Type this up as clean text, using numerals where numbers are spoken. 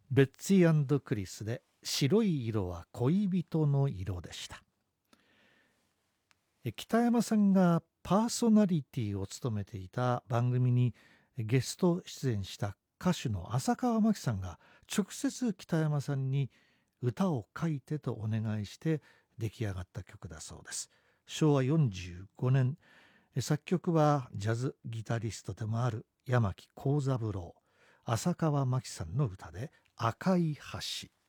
ベッツィ&クリスで白い色は恋人の色でした。北山さんがパーソナリティを務めていた番組にゲスト出演した歌手の浅川真紀さんが直接北山さんに歌を書いてとお願いして出来上がった曲だそうです。昭和45年、作曲はジャズギタリストでもある山木幸三郎、浅川真紀さんの歌で赤い橋。